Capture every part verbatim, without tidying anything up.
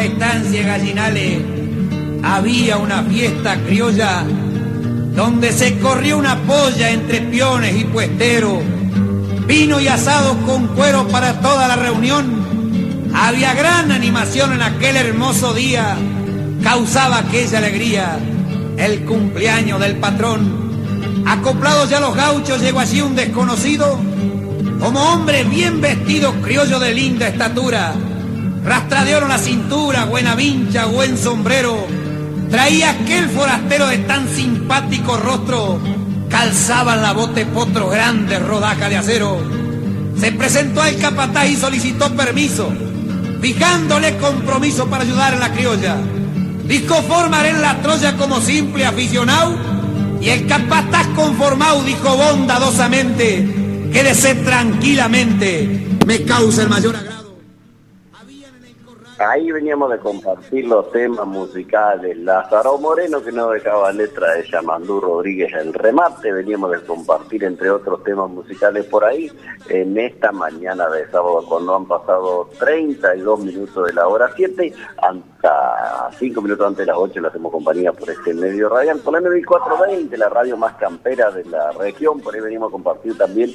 estancia de Gallinales había una fiesta criolla donde se corrió una polla entre peones y puesteros, vino y asado con cuero para toda la reunión. Había gran animación en aquel hermoso día, causaba aquella alegría el cumpleaños del patrón. Acoplados ya los gauchos, llegó allí un desconocido, como hombre bien vestido, criollo de linda estatura, rastra de oro en la cintura, buena vincha, buen sombrero. Traía aquel forastero de tan simpático rostro, calzaban la bote potros grandes, rodaja de acero. Se presentó al capataz y solicitó permiso, fijándole compromiso para ayudar en la criolla. Dijo: formaré en la Troya como simple aficionado. Y el capataz conformado dijo bondadosamente: quédese tranquilamente, me causa el mayor agrado. Ahí veníamos de compartir los temas musicales. Lázaro Moreno, que no dejaba letra, de Yamandú Rodríguez, el remate. Veníamos de compartir, entre otros temas musicales, por ahí, en esta mañana de sábado, cuando han pasado treinta y dos minutos de la hora siete, hasta cinco minutos antes de las ocho, le hacemos compañía por este medio radial, por la M mil cuatrocientos veinte, la radio más campera de la región. Por ahí venimos a compartir también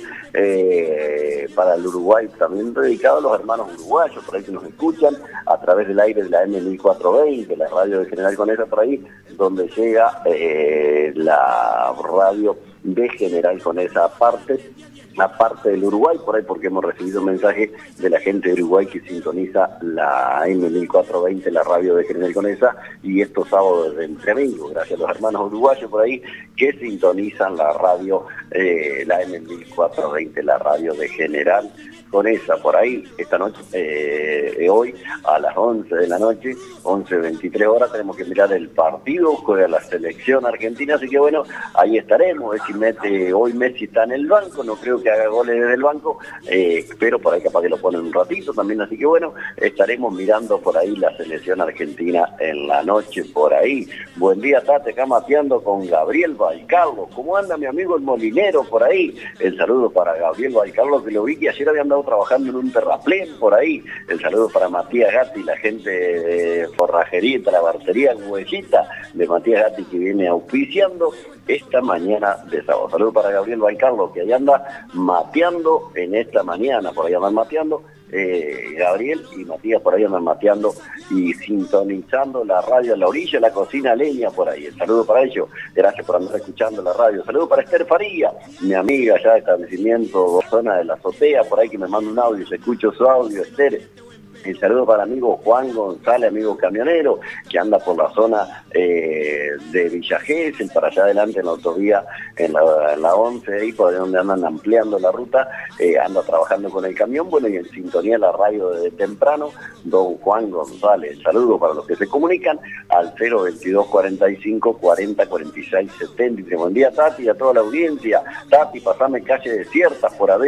eh, para el Uruguay, también dedicado a los hermanos uruguayos, por ahí que nos escuchan a través del aire de la M mil cuatrocientos veinte, la radio de General Conesa, por ahí, donde llega eh, la radio de General Conesa, aparte, aparte del Uruguay, por ahí, porque hemos recibido un mensaje de la gente de Uruguay que sintoniza la M mil cuatrocientos veinte, la radio de General Conesa, y estos sábados de Entre Amigos, gracias a los hermanos uruguayos por ahí que sintonizan la radio, eh, la M mil cuatrocientos veinte, la radio de General Conesa. Por ahí, esta noche, eh, hoy, a las once de la noche, once veintitrés horas, tenemos que mirar el partido, juega la selección argentina, así que bueno, ahí estaremos. Es si mete, hoy Messi está en el banco, no creo que haga goles desde el banco, eh, pero por ahí capaz que lo ponen un ratito también, así que bueno, estaremos mirando por ahí la selección argentina en la noche por ahí. Buen día, Tate, acá mateando con Gabriel Valcarlo. ¿Cómo anda mi amigo el molinero por ahí? El saludo para Gabriel Valcarlo, que lo vi que ayer había andado trabajando en un terraplén por ahí. El saludo para Matías Gatti, la gente de forrajería y talabartería Huellita de Matías Gatti, que viene auspiciando esta mañana de sábado. Saludo para Gabriel Valcarlo, que ahí anda mateando en esta mañana, por ahí andan mateando. Eh, Gabriel y Matías por ahí andan mateando y sintonizando la radio a la orilla, la cocina leña por ahí. El saludo para ellos, gracias por andar escuchando la radio. Saludo para Esther Faría, mi amiga ya de establecimiento, zona de la azotea, por ahí, que me manda un audio, se escucho su audio, Esther. El saludo para el amigo Juan González, amigo camionero, que anda por la zona eh, de Villa Gesell, para allá adelante en la autovía, en la, en la once, ahí por donde andan ampliando la ruta, eh, anda trabajando con el camión, bueno, y en sintonía la radio desde temprano, don Juan González. Saludo para los que se comunican al cero veintidós cuarenta y cinco cuarenta cuarenta y seis setenta y tres. Buen día, Tati, y a toda la audiencia. Tati, pasame calle desiertas por haber